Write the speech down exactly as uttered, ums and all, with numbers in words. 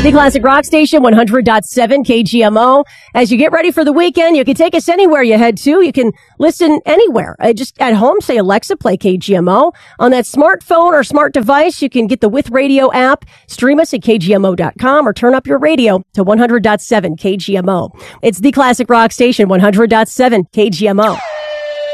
The Classic Rock Station, one hundred point seven K G M O. As you get ready for the weekend, you can take us anywhere you head to. You can listen anywhere. Uh, just at home, say, Alexa, play K G M O. On that smartphone or smart device, you can get the With Radio app, stream us at K G M O dot com, or turn up your radio to one hundred point seven K G M O. It's the Classic Rock Station, one hundred point seven K G M O.